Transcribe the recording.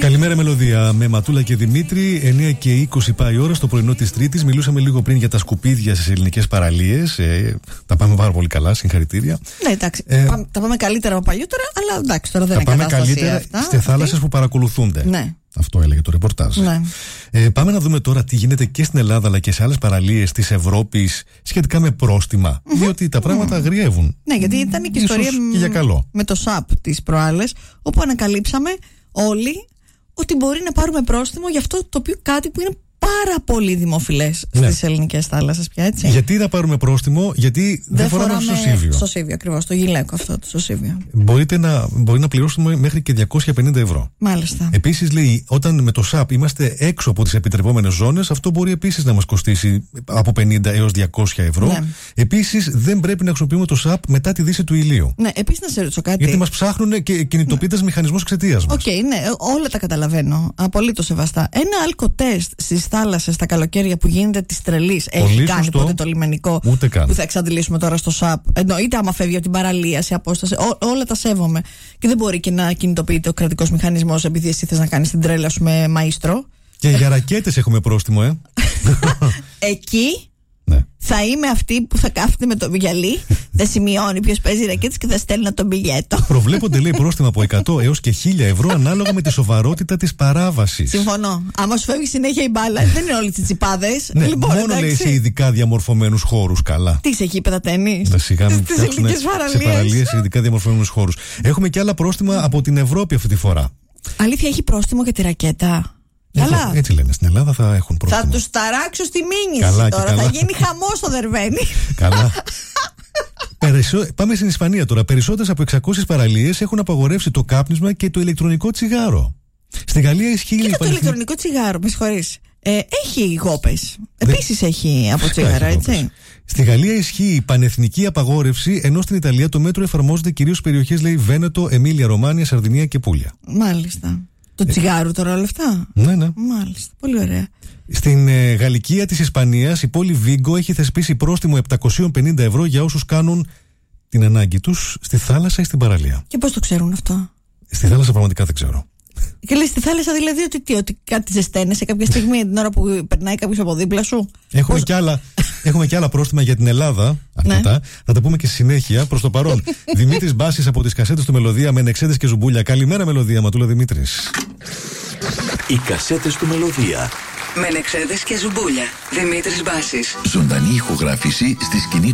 Καλημέρα, Μελωδία. Με Ματούλα και Δημήτρη, 9 και 20 πάει η ώρα στο πρωινό της Τρίτης. Μιλούσαμε λίγο πριν για τα σκουπίδια στις ελληνικές παραλίες. Τα πάμε πάρα πολύ καλά, συγχαρητήρια. Ναι, εντάξει. Τα πάμε καλύτερα από παλιότερα, αλλά εντάξει, τώρα δεν είναι κατάσταση. Τα πάμε καλύτερα στις θάλασσες που παρακολουθούνται. Ναι. Αυτό έλεγε το ρεπορτάζ. Ναι. Πάμε να δούμε τώρα τι γίνεται και στην Ελλάδα αλλά και σε άλλες παραλίες της Ευρώπης σχετικά με πρόστιμα. Διότι τα πράγματα αγριεύουν. Ναι, γιατί ήταν και η ιστορία και για καλό. με το ΣΑΠ τις προάλλες, όπου ανακαλύψαμε όλοι ότι μπορεί να πάρουμε πρόστιμο για αυτό το οποίο κάτι που είναι πάρα πολύ δημοφιλές στις ελληνικές θάλασσες πια, έτσι. Γιατί να πάρουμε πρόστιμο, γιατί δεν φοράμε το σωσίβιο. Σωσίβιο, ακριβώς, το γυλαίκο αυτό το σωσίβιο. Μπορεί να πληρώσουμε μέχρι και 250 ευρώ. Μάλιστα. Επίσης, λέει, όταν με το ΣΑΠ είμαστε έξω από τις επιτρεπόμενες ζώνες, αυτό μπορεί επίσης να μας κοστίσει από 50 έως 200 ευρώ. Ναι. Επίσης, δεν πρέπει να χρησιμοποιούμε το ΣΑΠ μετά τη δύση του ηλίου. Ναι, επίσης να σε ρωτήσω κάτι. Γιατί μας ψάχνουν και κινητοποιείται μηχανισμός εξαιτίας μας. Οκ, ναι, όλα τα καταλαβαίνω. Απολύτως σεβαστά. Ένα αλκοτέστ στις θάλασσες τα καλοκαίρια που γίνεται τη τρελή. Έχει κάνει ποτέ το λιμενικό που θα εξαντλήσουμε τώρα στο ΣΑΠ? Εννοείται, άμα φεύγει από την παραλία σε απόσταση. Όλα τα σέβομαι. Και δεν μπορεί και να κινητοποιείται ο κρατικός μηχανισμός επειδή εσύ θες να κάνεις την τρέλα σου με μαΐστρο. Και για ρακέτες έχουμε πρόστιμο, Εκεί. Ναι. Θα είμαι αυτή που θα κάθεται με το γυαλί, θα σημειώνει ποιος παίζει ρακέτες και θα στέλνει το μπιλιέτο. Προβλέπονται, λέει, πρόστιμα από 100 έως και 1000 ευρώ ανάλογα με τη σοβαρότητα της παράβασης. Συμφωνώ. Άμα σου φεύγει συνέχεια η μπάλα, δεν είναι όλοι τσιτσιπάδες. Ναι, λοιπόν, μόνο εντάξει, λέει σε ειδικά διαμορφωμένους χώρους. Καλά. Τι είσαι εκεί, τένις. Σιγά μην φτιάξουν σε παραλίες σε ειδικά διαμορφωμένους χώρους. Έχουμε και άλλα πρόστιμα από την Ευρώπη αυτή τη φορά. Αλήθεια, έχει πρόστιμο για τη ρακέτα? Καλά. Έτσι λένε. Στην Ελλάδα θα έχουν πρόστιμο. Θα τους ταράξω στη μήνυση τώρα. Θα γίνει χαμός στο Δερβένι. Καλά. Πάμε στην Ισπανία τώρα. Περισσότερες από 600 παραλίες έχουν απαγορεύσει το κάπνισμα και το ηλεκτρονικό τσιγάρο. Στη Γαλλία ισχύει. Και το ηλεκτρονικό τσιγάρο, με συγχωρείς. Έχει γόπες. Επίσης έχει από τσιγάρα, έτσι. Στη Γαλλία ισχύει η πανεθνική απαγόρευση, ενώ στην Ιταλία το μέτρο εφαρμόζεται κυρίως στις περιοχές, λέει, Βένετο, Εμίλια, Ρωμάνια, Σαρδινία και Πούλια. Μάλιστα. Το τσιγάρο τώρα όλα αυτά. Ναι. Μάλιστα. Πολύ ωραία. Στην Γαλλικία της Ισπανίας, η πόλη Βίγκο έχει θεσπίσει πρόστιμο 750 ευρώ για όσους κάνουν την ανάγκη τους στη θάλασσα ή στην παραλία. Και πώς το ξέρουν αυτό? Στη θάλασσα πραγματικά δεν ξέρω. Και λέει στη θάλασσα δηλαδή ότι κάτι ζεσταίνεσαι κάποια στιγμή την ώρα που περνάει κάποιος από δίπλα σου. Έχουμε και άλλα πρόστιμα για την Ελλάδα. Αρκετά. Ναι. Θα τα πούμε και στη συνέχεια. Προς το παρόν, Δημήτρης Μπάσης από τις κασέτες του Μελωδία με Νεξέδες και Ζουμπούλια. Καλημέρα, Μελωδία. Ματούλα Δημήτρης. Οι κασέτες του Μελωδία. Με Νεξέδες και Ζουμπούλια. Δημήτρης Μπάσης. Ζωντανή ηχογράφηση στη σκηνή